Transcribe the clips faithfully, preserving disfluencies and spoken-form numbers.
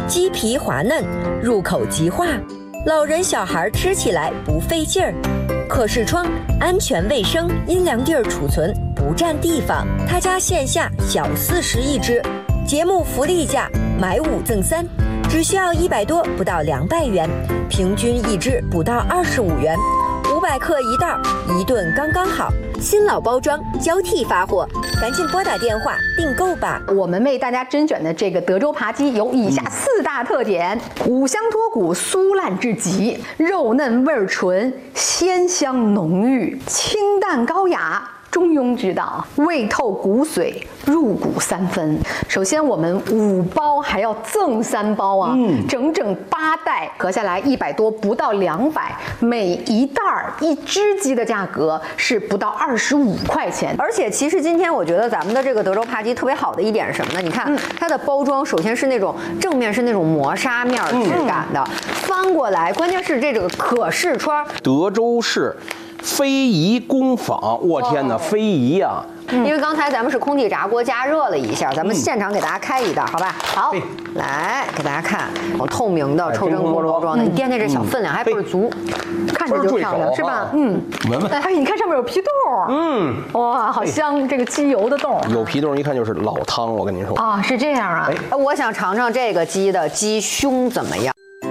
鸡皮滑嫩，入口即化，老人小孩吃起来不费劲儿。可视窗，安全卫生，阴凉地儿储存，不占地方。他家线下小四十一只，节目福利价买五赠三，只需要一百多，不到两百元，平均一只不到二十五元。五百克一袋，一顿刚刚好。新老包装交替发货，赶紧拨打电话订购吧。 我们为大家甄选的这个德州扒鸡有以下四大特点：五香脱骨，酥烂至极，肉嫩味儿纯，鲜香浓郁，清淡高雅。中庸之道，味透骨髓，入骨三分。首先，我们五包还要赠三包啊，嗯、整整八袋，合下来一百多，不到两百。每一袋儿一只鸡的价格是不到二十五块钱。 而且，其实今天我觉得咱们的这个德州扒鸡特别好的一点是什么呢？你看、嗯、它的包装，首先是那种正面是那种磨砂面质感的，嗯、翻过来，关键是这个可视窗， 德州市。非遗工坊，我天哪，哦、非遗呀、啊！ 嗯、因为刚才咱们是空气炸锅加热了一下，咱们现场给大家开一袋，好吧？好，来给大家看，透明的抽真空包装的，你掂掂这小分量还倍儿足，看着就漂亮，是吧？嗯， 闻闻， 哎，你看上面有皮冻，嗯，哇，好香，这个鸡油的冻， 有皮冻，一看就是老汤，我跟您说啊，是这样啊。 哎，我想尝尝这个鸡的鸡胸怎么样。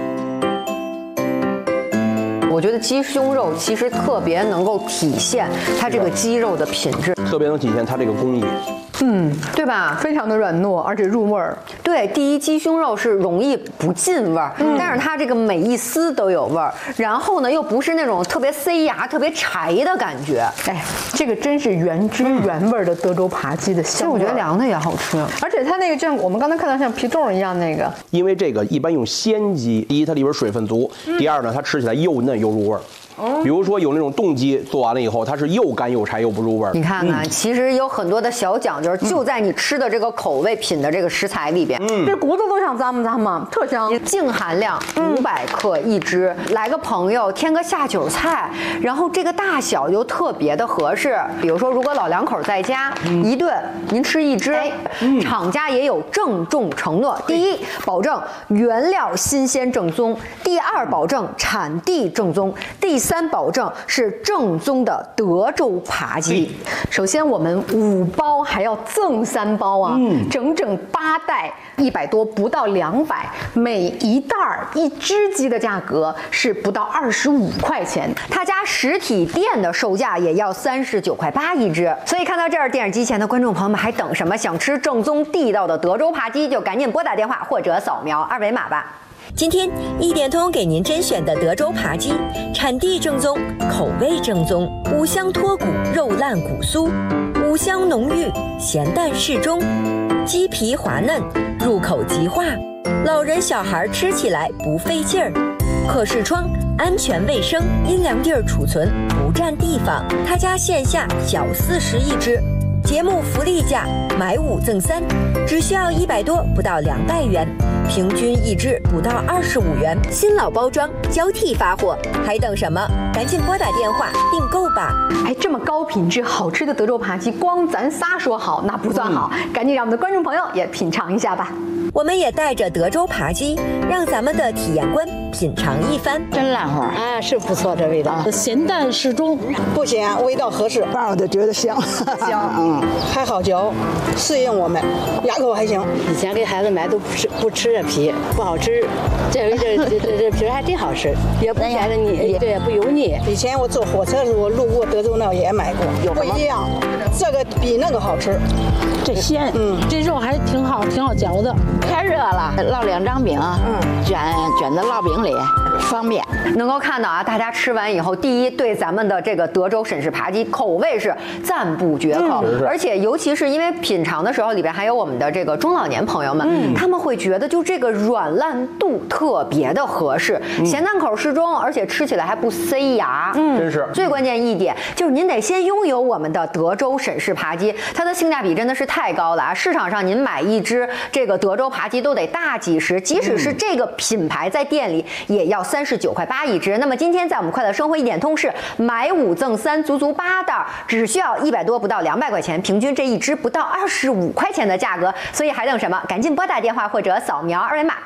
我觉得鸡胸肉其实特别能够体现它这个鸡肉的品质， 特别能体现它这个工艺， 嗯， 对吧？ 非常的软糯，而且入味儿。 对，第一，鸡胸肉是容易不进味儿，嗯、但是它这个每一丝都有味儿，然后呢又不是那种特别塞牙、特别柴的感觉。 哎，这个真是原汁原味的德州扒鸡的香味。其实我觉得凉的也好吃， 而且它那个像我们刚才看到像皮冻一样那个， 因为这个一般用鲜鸡，第一它里边水分足，嗯、第二呢它吃起来又嫩又入味儿。比如说有那种冻鸡做完了以后，它是又干又柴又不入味儿。 你看看，嗯、其实有很多的小讲究，就在你吃的这个口味品的这个食材里边。 嗯，这骨头都想咂摸咂摸，特香。 净含量五百克一只，嗯、来个朋友添个下酒菜，然后这个大小又特别的合适。比如说，如果老两口在家，嗯、一顿您吃一只，哎嗯、厂家也有郑重承诺：第一，保证原料新鲜正宗；第二，保证产地正宗；第三。三保证是正宗的德州扒鸡。 首先，我们五包还要赠三包啊，嗯、整整八袋，一百多，不到两百。每一袋儿一只鸡的价格是不到二十五块钱。 他家实体店的售价也要三十九块八一只。所以看到这儿，电视机前的观众朋友们还等什么？想吃正宗地道的德州扒鸡，就赶紧拨打电话或者扫描二维码吧。 今天一点通给您甄选的德州扒鸡，产地正宗，口味正宗，五香脱骨，肉烂骨酥，五香浓郁，咸淡适中，鸡皮滑嫩，入口即化，老人小孩吃起来不费劲儿。可视窗，安全卫生，阴凉地儿储存，不占地方。他家线下小四十一只，节目福利价买五赠三，只需要一百多，不到两百元。平均一只不到二十五元，新老包装交替发货，还等什么？赶紧拨打电话订购吧！ 哎，这么高品质、好吃的德州扒鸡，光咱仨说好那不算好，嗯、赶紧让我们的观众朋友也品尝一下吧。 我们也带着德州扒鸡，让咱们的体验官品尝一番。 真烂花，哎，是不错，这味道咸淡适中， 不咸，味道合适，饭我都觉得香，香，嗯，还好嚼，适应我们，牙口还行。 以前给孩子买都不吃，不吃这皮，不好吃，这这这这这皮还真好吃，也不显得腻，对，也不油腻。 以前我坐火车的时候路过德州那也买过，不一样，这个比那个好吃。 这鲜，嗯，这肉还挺好，挺好嚼的。太热了，烙两张饼，嗯，卷卷在烙饼里，方便。 能够看到啊，大家吃完以后，第一对咱们的这个德州沈氏扒鸡口味是赞不绝口，嗯、而且尤其是因为品尝的时候里边还有我们的这个中老年朋友们，嗯、他们会觉得就这个软烂度特别的合适，嗯、咸淡口适中，而且吃起来还不塞牙。 嗯，真是。 最关键一点就是您得先拥有我们的德州沈氏扒鸡，它的性价比真的是太高了啊！市场上您买一只这个德州扒鸡都得大几十，即使是这个品牌在店里也要三十九块八一只。那么今天在我们快乐生活一点通是买五赠三，足足八袋，只需要一百多不到两百块钱，平均这一只不到二十五块钱的价格。所以还等什么？赶紧拨打电话或者扫描二维码。